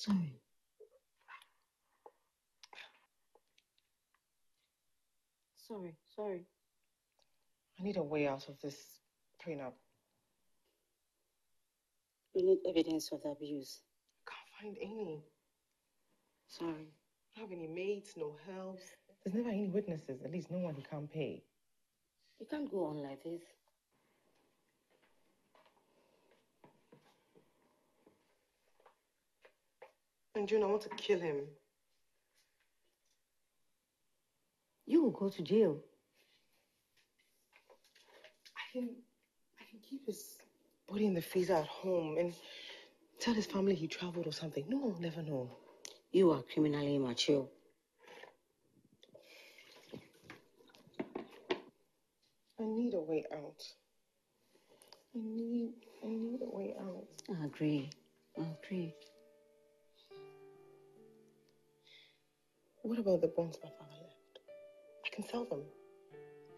Sorry. Sorry. I need a way out of this prenup. We need evidence of the abuse. I can't find any. Sorry. I don't have any maids, no help. There's never any witnesses, at least no one who can't pay. You can't go on like this. And June, I want to kill him. You will go to jail. I can keep his body in the freezer at home and tell his family he traveled or something. No one will never know. You are criminally immature. I need a way out. I need a way out. I agree. What about the bonds my father left? I can sell them.